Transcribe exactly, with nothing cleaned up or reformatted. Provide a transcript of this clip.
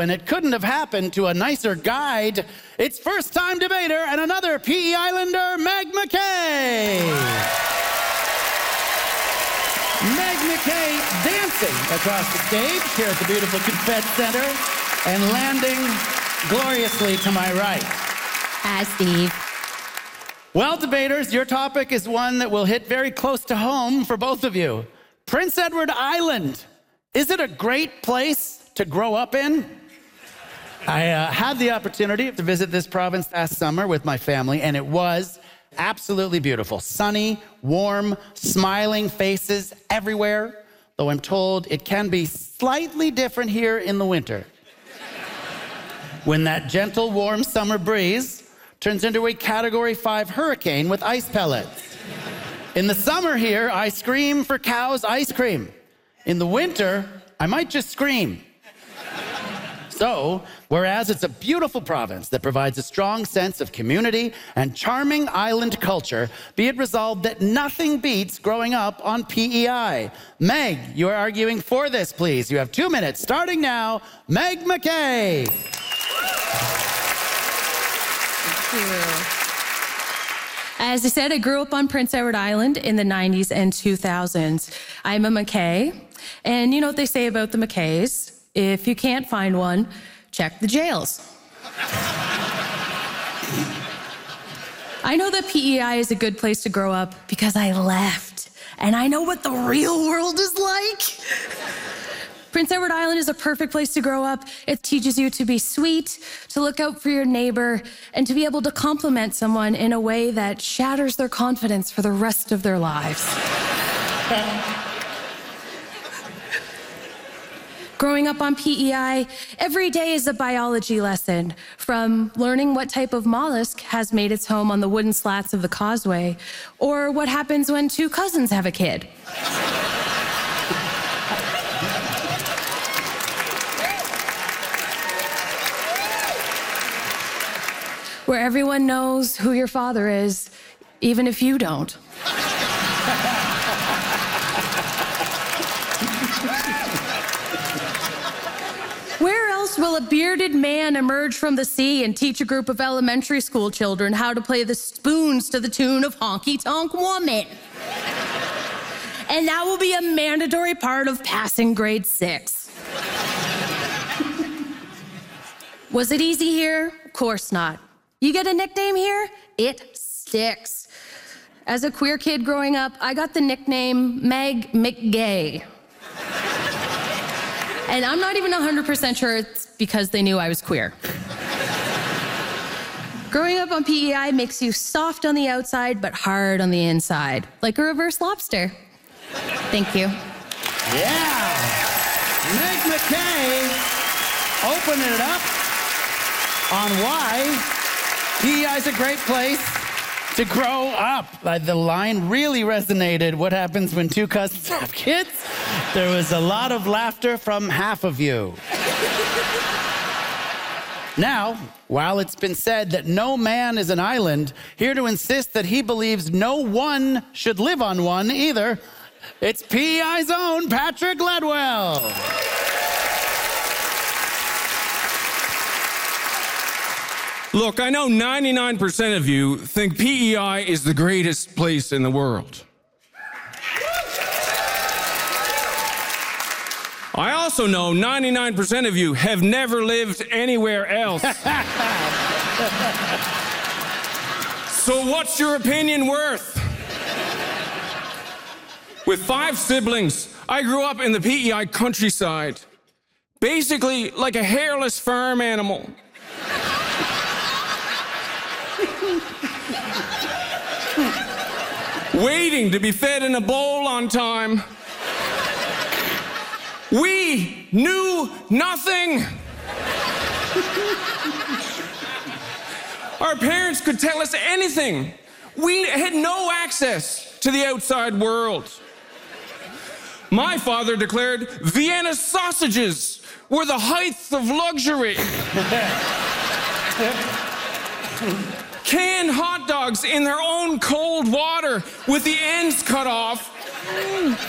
and it couldn't have happened to a nicer guide. It's first-time debater and another P E Islander, Meg MacKay. Meg MacKay dancing across the stage here at the beautiful Confed Center and landing gloriously to my right. Hi, Steve. Well, debaters, your topic is one that will hit very close to home for both of you. Prince Edward Island. Is it a great place to grow up in? I uh, had the opportunity to visit this province last summer with my family, and it was absolutely beautiful. Sunny, warm, smiling faces everywhere, though I'm told it can be slightly different here in the winter, when that gentle, warm summer breeze turns into a Category five hurricane with ice pellets. In the summer here, I scream for Cow's ice cream. In the winter, I might just scream. So, whereas it's a beautiful province that provides a strong sense of community and charming island culture, be it resolved that nothing beats growing up on P E I. Meg, you are arguing for this, please. You have two minutes, starting now. Meg MacKay. As I said, I grew up on Prince Edward Island in the nineties and two thousands. I'm a MacKay, and you know what they say about the MacKays? If you can't find one, check the jails. I know that P E I is a good place to grow up because I left, and I know what the real world is like. Prince Edward Island is a perfect place to grow up. It teaches you to be sweet, to look out for your neighbor, and to be able to compliment someone in a way that shatters their confidence for the rest of their lives. Growing up on P E I, every day is a biology lesson, from learning what type of mollusk has made its home on the wooden slats of the causeway, or what happens when two cousins have a kid. Where everyone knows who your father is, even if you don't. Where else will a bearded man emerge from the sea and teach a group of elementary school children how to play the spoons to the tune of Honky Tonk Woman? And that will be a mandatory part of passing grade six. Was it easy here? Of course not. You get a nickname here? It sticks. As a queer kid growing up, I got the nickname Meg MacGay. And I'm not even one hundred percent sure it's because they knew I was queer. Growing up on P E I makes you soft on the outside, but hard on the inside, like a reverse lobster. Thank you. Yeah. Meg MacKay opening it up on why P E I is a great place to grow up. Uh, the line really resonated. What happens when two cousins have kids? There was a lot of laughter from half of you. Now, while it's been said that no man is an island, here to insist that he believes no one should live on one either, it's P E I's own Patrick Ledwell. Look, I know ninety-nine percent of you think P E I is the greatest place in the world. I also know ninety-nine percent of you have never lived anywhere else. So what's your opinion worth? With five siblings, I grew up in the P E I countryside, basically like a hairless farm animal. Waiting to be fed in a bowl on time. We knew nothing. Our parents could tell us anything. We had no access to the outside world. My father declared Vienna sausages were the height of luxury. Canned hot dogs in their own cold water with the ends cut off.